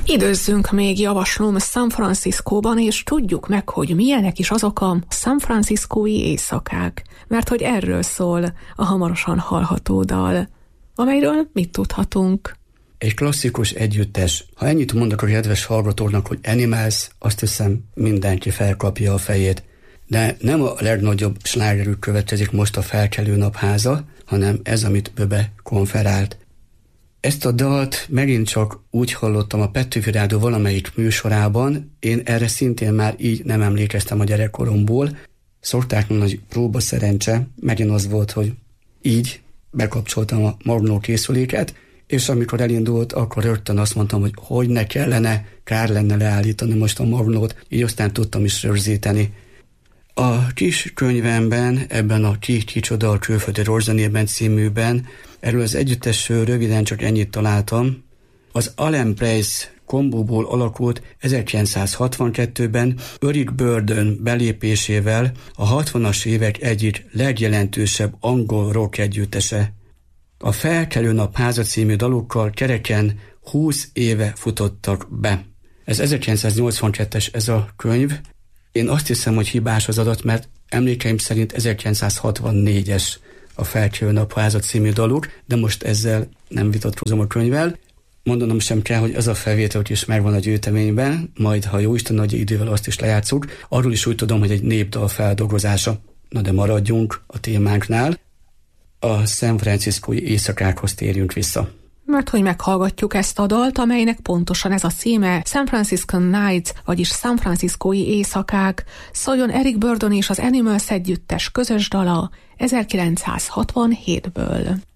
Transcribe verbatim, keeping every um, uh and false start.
Időzzünk még, javaslom, San Franciscóban, és tudjuk meg, hogy milyenek is azok a San Franciscói éjszakák, mert hogy erről szól a hamarosan hallható dal, amelyről mit tudhatunk. Egy klasszikus együttes. Ha ennyit mondok a kedves hallgatóknak, hogy Animals, azt hiszem mindenki felkapja a fejét. De nem a legnagyobb slágerük következik most, a Felkelő napháza, hanem ez, amit Böbe konferált. Ezt a dalt megint csak úgy hallottam a Petőfi Rádió valamelyik műsorában, én erre szintén már így nem emlékeztem a gyerekkoromból. Szokták mondani, hogy próba szerencse, megint az volt, hogy így bekapcsoltam a magnó készüléket, és amikor elindult, akkor rögtön azt mondtam, hogy hogy ne kellene, kár lenne leállítani most a magnót, így aztán tudtam is rögzíteni. A kis könyvemben, ebben a Ki kicsoda a külföldi rockzenében címűben, erről az együttesről röviden csak ennyit találtam. Az Alan Price kombóból alakult ezerkilencszázhatvankettőben Eric Burdon belépésével a hatvanas évek egyik legjelentősebb angol rock együttese. A Felkelő napháza című dalukkal kereken húsz éve futottak be. Ez ezerkilencszáznyolcvankettes ez a könyv. Én azt hiszem, hogy hibás az adat, mert emlékeim szerint ezerkilencszázhatvannégyes a Felkelő napháza című daluk, de most ezzel nem vitatkozom a könyvvel. Mondanom sem kell, hogy az a felvétel is megvan a gyűjteményben, majd ha jóisten nagy idővel azt is lejátszuk. Arról is úgy tudom, hogy egy népdal feldolgozása. Na de maradjunk a témánknál. A San Franciscói éjszakákhoz térjünk vissza. Mert hogy meghallgatjuk ezt a dalt, amelynek pontosan ez a címe, San Francisco Nights, vagyis San Franciscói éjszakák, szóljon Eric Burdon és az Animals együttes közös dala ezerkilencszázhatvanhétből.